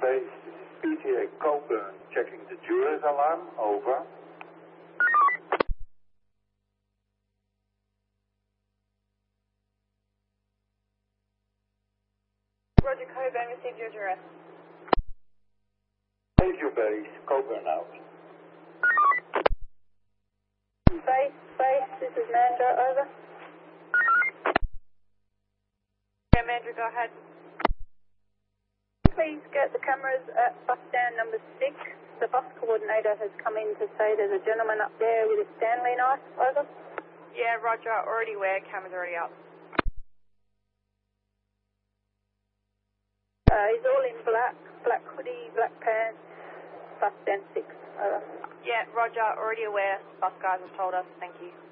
base. PTA Coburn checking the jurors alarm. Over. Roger, Coburn, received your address. Thank you, base. Coburn out. Base, this is Mandra, over. Yeah, Mandra, go ahead. Please get the cameras at bus stand number 6. The bus coordinator has come in to say there's a gentleman up there with a Stanley knife, over. Yeah, Roger, already aware, cameras already up. He's all in black hoodie, black pants, bus stand 6, over. Yeah, Roger, already aware, bus guys have told us, thank you.